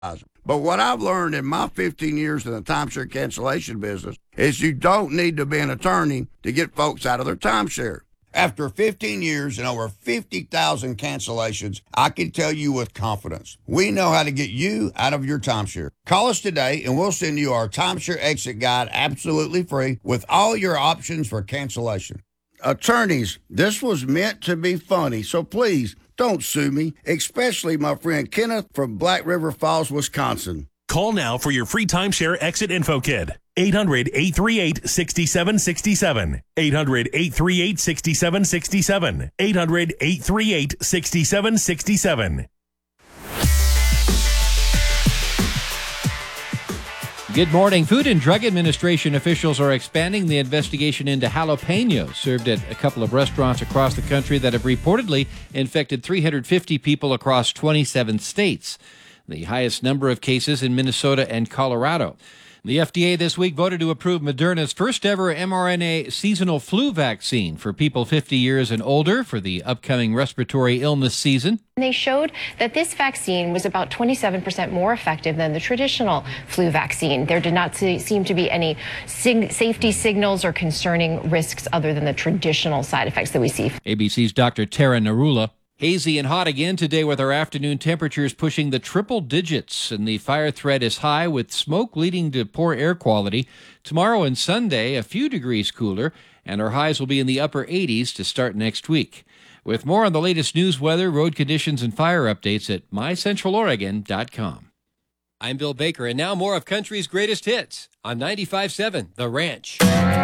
But what I've learned in my 15 years in the timeshare cancellation business is you don't need to be an attorney to get folks out of their timeshare. After 15 years and over 50,000 cancellations, I can tell you with confidence, we know how to get you out of your timeshare. Call us today and we'll send you our timeshare exit guide absolutely free with all your options for cancellation. Attorneys, this was meant to be funny, so please don't sue me, especially my friend Kenneth from Black River Falls, Wisconsin. Call now for your free timeshare exit info kit. 800-838-6767. 800-838-6767. 800-838-6767. Good morning. Food and Drug Administration officials are expanding the investigation into jalapenos served at a couple of restaurants across the country that have reportedly infected 350 people across 27 states, the highest number of cases in Minnesota and Colorado. The FDA this week voted to approve Moderna's first ever mRNA seasonal flu vaccine for people 50 years and older for the upcoming respiratory illness season. They showed that this vaccine was about 27% more effective than the traditional flu vaccine. There did not seem to be any safety signals or concerning risks other than the traditional side effects that we see. ABC's Dr. Tara Narula. Hazy and hot again today with our afternoon temperatures pushing the triple digits, and the fire threat is high with smoke leading to poor air quality. Tomorrow and Sunday, a few degrees cooler, and our highs will be in the upper 80s to start next week. With more on the latest news, weather, road conditions, and fire updates at mycentraloregon.com. I'm Bill Baker, and now more of country's greatest hits on 95.7 The Ranch.